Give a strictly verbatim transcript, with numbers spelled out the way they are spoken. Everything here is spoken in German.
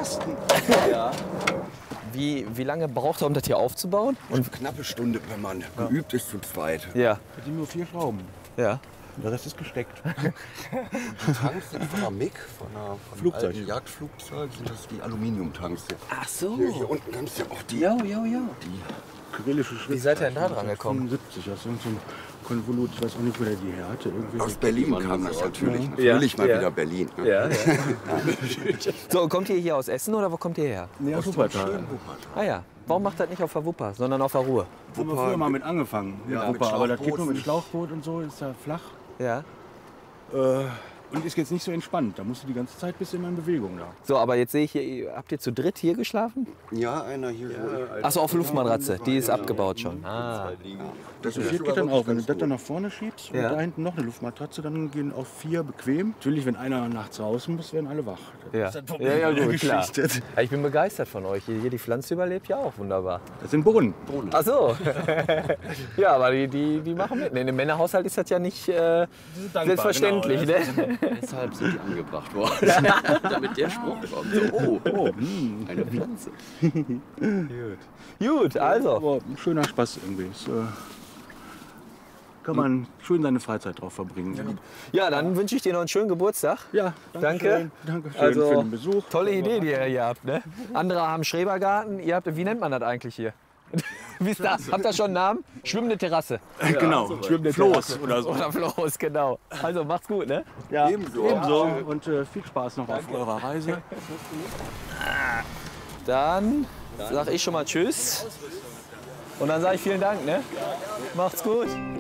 Kasten. Ja. Wie, wie lange braucht er, um das hier aufzubauen? Und eine knappe Stunde, wenn man ja. geübt ist, zu zweit. Ja. Das sind nur vier Schrauben. Ja. Der Rest ist gesteckt. Die Tanks sind von einer M I G, von einer von Flugzeug. einem alten Jagdflugzeug, sind das die Aluminiumtanks. Ach so. Hier, hier unten kannst du ja auch die. Ja, ja, ja. die Kyrillische Schrift. Wie seid ihr denn da dran gekommen? fünfundsiebzig, aus irgendeinem Konvolut. Ich weiß auch nicht, wo der die her hatte. Irgendwie aus Berlin kam das natürlich. Ja. Natürlich mal Ja. wieder Berlin. Ne? Ja, ja. So, kommt ihr hier aus Essen oder wo kommt ihr her? Nee, aus Aus dem Wuppertal. schönen Wuppertal. Ah ja. Warum macht das nicht auf der Wupper, sondern auf der Ruhr? Haben wir früher mal mit angefangen. Ja, Ja, mit Wupper, aber das geht nur mit Schlauchbooten. Schlauchboot und so, ist ja flach. Ja. Äh, und ist jetzt nicht so entspannt. Da musst du die ganze Zeit bist du immer in Bewegung da. So, aber jetzt sehe ich hier, habt ihr zu dritt hier geschlafen? Ja, einer hier. so. Achso, auf Luftmatratze. Die ist abgebaut schon. Ah. Das Das ist vier geht dann auch. Wenn du das dann nach vorne schiebst Ja. und da hinten noch eine Luftmatratze, dann gehen auf vier bequem. Natürlich, wenn einer nachts raus muss, werden alle wach. Das Ja, ist das ja, Problem ja der gut, klar. Geschichte. Ja, ich bin begeistert von euch. Hier, hier die Pflanze überlebt ja auch wunderbar. Das sind Brunnen. Ach so. Ja, aber die, die, die machen mit. In dem Männerhaushalt ist das ja nicht äh, dankbar, selbstverständlich. genau, Ne? Deshalb sind die angebracht worden. Damit der Spruch kommt. So, oh, Oh, hm. eine Pflanze. Gut, also. Aber ein schöner Spaß irgendwie. Es, äh, kann man schön seine Freizeit drauf verbringen. Ja, dann wünsche ich dir noch einen schönen Geburtstag. Ja, Danke. schön. Danke schön Also, für den Besuch. Tolle Idee, die ihr hier habt. Ne? Andere haben Schrebergarten. Ihr habt, wie nennt man das eigentlich hier? Wie ist das? Habt ihr schon einen Namen? Schwimmende Terrasse. Genau, Schwimmende Floß Terrasse. oder so. Oder Floß, genau. Also macht's gut, ne? Ja, Ebenso. ebenso. Und äh, viel Spaß noch auf eurer Reise. Dann sag ich schon mal Tschüss. Und dann sage ich vielen Dank, ne? Macht's gut.